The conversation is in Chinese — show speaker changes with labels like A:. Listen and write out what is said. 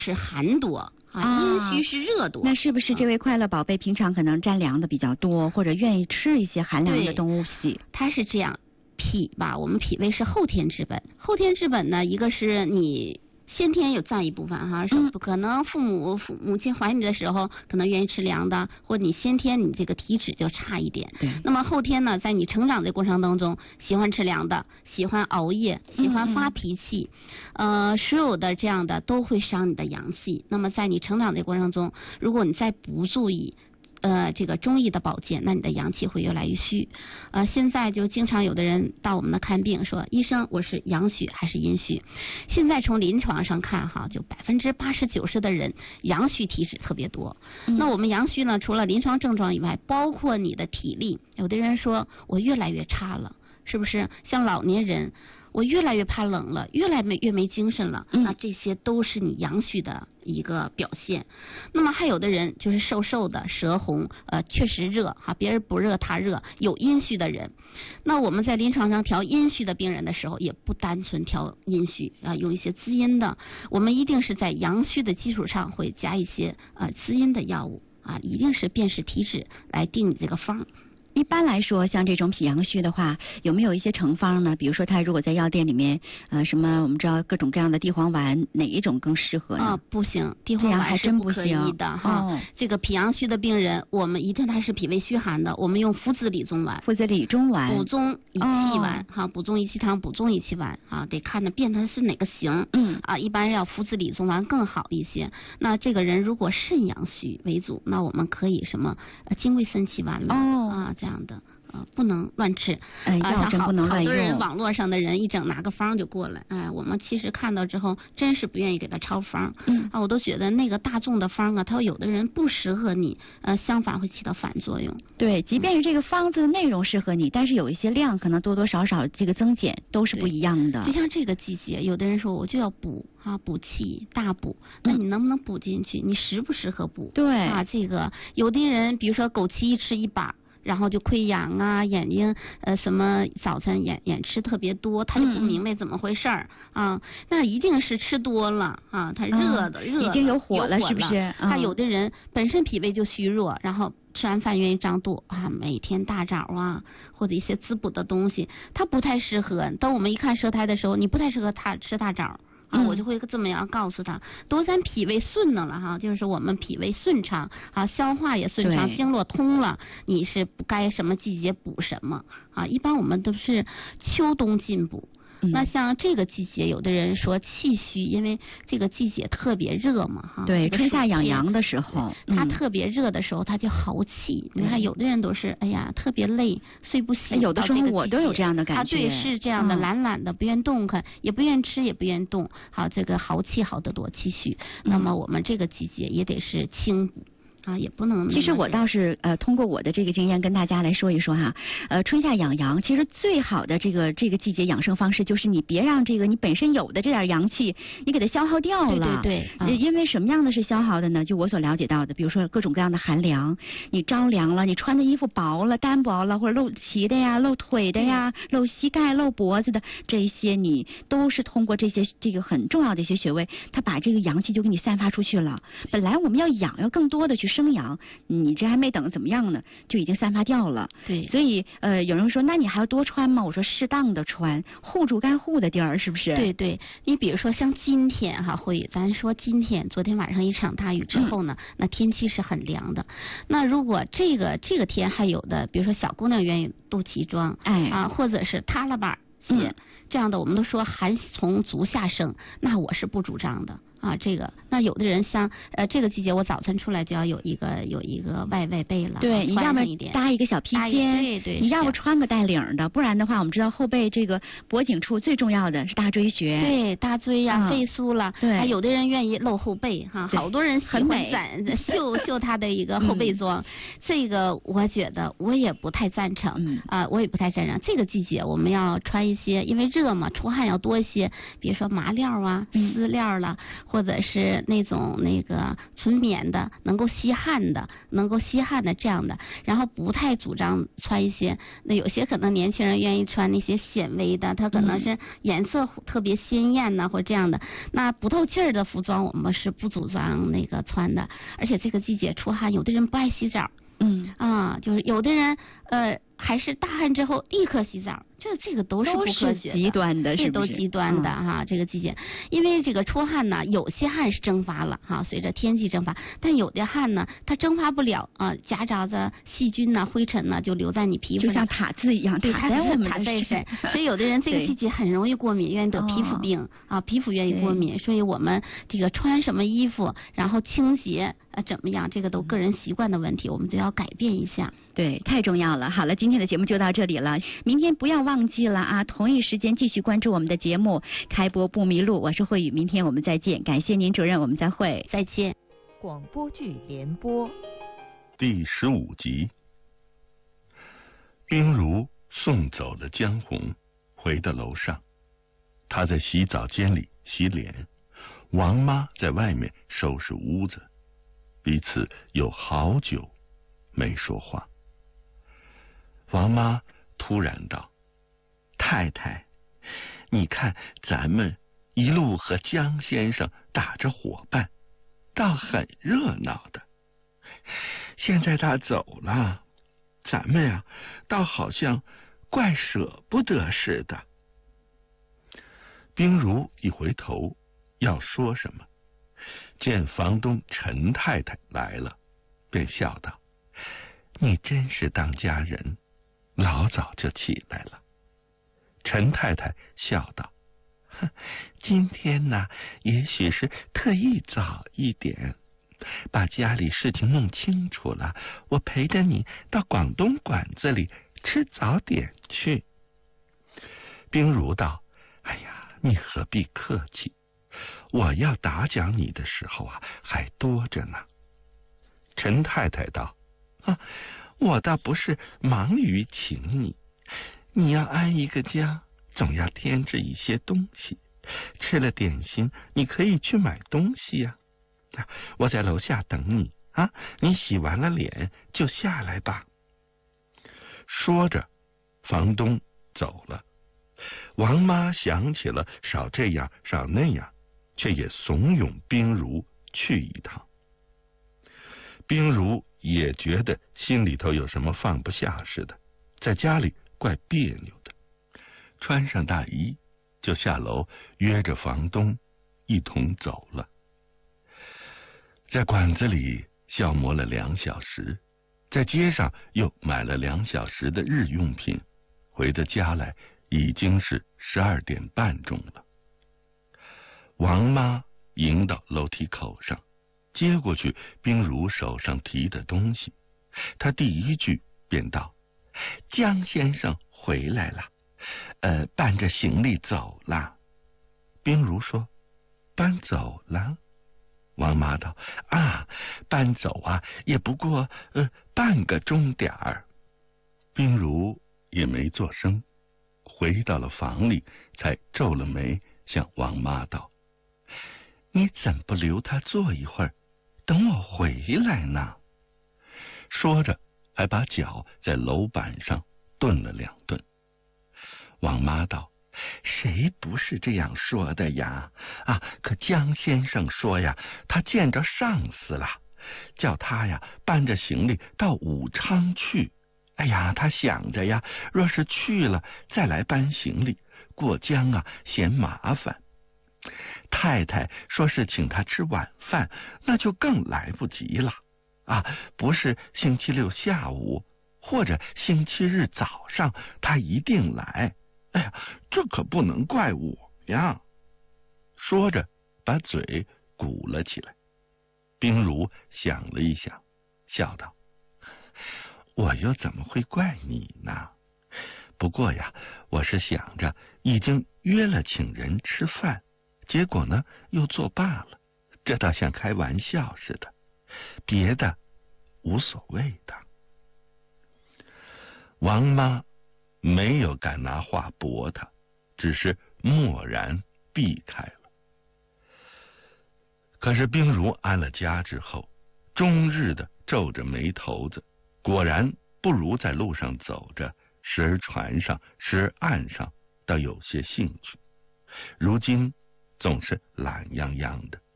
A: 是寒多阴虚是热多。
B: 那是不是这位快乐宝贝平常可能沾凉的比较多，或者愿意吃一些寒凉的动物系？
A: 它是这样，我们脾胃是后天之本。后天之本呢，一个是你先天有占一部分哈，可能母亲怀你的时候可能愿意吃凉的，或者你先天你这个体质就差一点。那么后天呢，在你成长的过程当中，喜欢吃凉的，喜欢熬夜，喜欢发脾气，所有的这样的都会伤你的阳气。那么在你成长的过程中，如果你再不注意这个中医的保健，那你的阳气会越来越虚。现在就经常有的人到我们那看病说，医生我是阳虚还是阴虚？现在从临床上看哈，就80%、90%的人阳虚体质特别多。那我们阳虚呢，除了临床症状以外，包括你的体力，有的人说我越来越差了，是不是？像老年人，我越来越怕冷了，越来越没精神了，那这些都是你阳虚的一个表现。那么还有的人就是瘦的，舌红，确实热哈，别人不热他热，有阴虚的人。那我们在临床上调阴虚的病人的时候，也不单纯调阴虚用一些滋阴的，我们一定是在阳虚的基础上会加一些滋阴的药物一定是辨识体质来定这个方。
B: 一般来说，像这种脾阳虚的话，有没有一些成方呢？比如说，他如果在药店里面，什么我们知道各种各样的地黄丸，哪一种更适合呢？
A: 不行，地黄丸是不可以的哈。这个脾阳虚的病人，我们一定他是脾胃虚寒的，我们用附子理中丸。
B: 附子理中丸。
A: 补中益气丸补中益气汤、补中益气丸得看的辨它是哪个型。一般要附子理中丸更好一些。那这个人如果肾阳虚为主，那我们可以什么金匮肾气丸了这样的不能乱吃
B: 药真不能乱用。
A: 好多人网络上的人一整拿个方就过来，我们其实看到之后真是不愿意给他抄方。我都觉得那个大众的方他有的人不适合你，相反会起到反作用。
B: 对，即便是这个方子的内容适合你，但是有一些量可能多多少少这个增减都是不一样的。
A: 就像这个季节，有的人说我就要补补气大补，那你能不能补进去？你适不适合补？
B: 对
A: 这个有的人比如说枸杞一吃一把，然后就溃疡眼睛什么早晨眼吃特别多，他就不明白怎么回事儿那一定是吃多了他热的
B: 已经有火了是不是？
A: 他有的人本身脾胃就虚弱，然后吃完饭愿意胀肚每天大枣或者一些滋补的东西，他不太适合。当我们一看舌苔的时候，你不太适合他吃大枣我就会这么样告诉他，多咱脾胃顺当了就是我们脾胃顺畅消化也顺畅，经络通了，你是不该什么季节补什么一般我们都是秋冬进补。那像这个季节，有的人说气虚，因为这个季节特别热嘛
B: 对，春夏养阳的时候，
A: 他特别热的时候，他就豪气。你看有的人都是特别累，睡不醒。
B: 有的时候我都有这样的感觉。
A: 对，是这样的，懒懒的，不愿动弹，也不愿吃，也不愿动。这个豪气好得多，气虚。那么我们这个季节也得是清补。也不能。
B: 其实我倒是通过我的这个经验跟大家来说一说春夏养阳，其实最好的这个季节养生方式就是你别让这个你本身有的这点阳气你给它消耗掉了。
A: 对。
B: 因为什么样的是消耗的呢？就我所了解到的，比如说各种各样的寒凉，你着凉了，你穿的衣服薄了、单薄了，或者露脐的呀、露腿的呀、露膝盖、露脖子的，这些你都是通过这个很重要的一些穴位，它把这个阳气就给你散发出去了。本来我们要养，要更多的去生阳，你这还没等怎么样呢，就已经散发掉了。
A: 对，
B: 所以有人说那你还要多穿吗？我说适当的穿，护住该护的地儿，是不是？
A: 对，你比如说像今天咱说今天昨天晚上一场大雨之后呢，那天气是很凉的。那如果这个天还有的，比如说小姑娘愿意肚脐装，或者是塌了板鞋，这样的我们都说寒从足下生，那我是不主张的。这个那有的人像这个季节我早晨出来就要有一个外背了，
B: 对，你要么搭一个小披肩，
A: 对，
B: 你要不穿个带领的，不然的话我们知道后背这个脖颈处最重要的是大椎穴，
A: 对，大椎背酥了，
B: 对，
A: 还有的人愿意露后背好多人喜欢秀他的一个后背装，这个我觉得我也不太赞成我也不太赞成。这个季节我们要穿一些，因为热嘛，出汗要多一些，比如说麻料丝料了。 或者是那种纯棉的，能够吸汗的这样的，然后不太主张穿一些，那有些可能年轻人愿意穿那些显微的，它可能是颜色特别鲜艳呐，或这样的，那不透气儿的服装我们是不主张穿的，而且这个季节出汗，有的人不爱洗澡。就是有的人还是大汗之后立刻洗澡，这个都是不科学的，
B: 极端的，是不是？
A: 这都极端的哈。这个季节，因为这个出汗呢，有些汗是蒸发了哈，随着天气蒸发，但有的汗呢，它蒸发不了夹杂着细菌呐、灰尘呐，就留在你皮肤上，
B: 就像塔字一样，塔在我们
A: 塔在身，所以有的人这个季节很容易过敏，愿意得皮肤病皮肤愿意过敏，所以我们这个穿什么衣服，然后清洁怎么样，这个都个人习惯的问题，我们都要改变一下。
B: 对，太重要了。好了，今天的节目就到这里了，明天不要忘记了啊，同一时间继续关注我们的节目，开播不迷路。我是慧宇，明天我们再见，感谢您主任，我们再会，
A: 再见。
C: 广播剧联播
D: 第15集。冰如送走了江红，回到楼上，她在洗澡间里洗脸，王妈在外面收拾屋子，彼此有好久没说话。王妈突然道：“太太，你看咱们一路和江先生打着伙伴，倒很热闹的。现在他走了，咱们呀，倒好像怪舍不得似的。”冰如一回头要说什么，见房东陈太太来了，便笑道：“你真是当家人，老早就起来了。”陈太太笑道：“今天呢，也许是特意早一点，把家里事情弄清楚了，我陪着你到广东馆子里吃早点去。”冰如道：“哎呀，你何必客气，我要打奖你的时候啊，还多着呢。”陈太太道：“我倒不是忙于请你，你要安一个家，总要添置一些东西。吃了点心，你可以去买东西呀。我在楼下等你啊，你洗完了脸就下来吧。”说着，房东走了。王妈想起了少这样少那样，却也怂恿冰如去一趟。冰如也觉得心里头有什么放不下似的，在家里怪别扭的，穿上大衣就下楼约着房东一同走了。在馆子里消磨了2小时，在街上又买了2小时的日用品，回到家来已经是12点半钟了。王妈迎到楼梯口上，接过去冰如手上提的东西，她第一句便道：“江先生回来了，搬着行李走了。”冰如说：“搬走了？”王妈道：“搬走啊，也不过半个钟点儿。”冰如也没作声，回到了房里，才皱了眉，向王妈道：“你怎不留他坐一会儿，等我回来呢？”说着，还把脚在楼板上顿了2顿。王妈道：“谁不是这样说的呀？可江先生说呀，他见着上司了，叫他呀搬着行李到武昌去。哎呀，他想着呀，若是去了再来搬行李，过江啊嫌麻烦。太太说是请他吃晚饭，那就更来不及了。不是星期六下午或者星期日早上，他一定来。哎呀，这可不能怪我呀。”说着，把嘴鼓了起来。冰如想了一想，笑道：“我又怎么会怪你呢？不过呀，我是想着已经约了请人吃饭，结果呢又作罢了，这倒像开玩笑似的，别的无所谓的。”王妈没有敢拿话驳他，只是默然避开了。 可是冰如安了家之后，终日的皱着眉头子，果然不如在路上走着，时而船上，时而岸上，倒有些兴趣。如今总是懒洋洋的。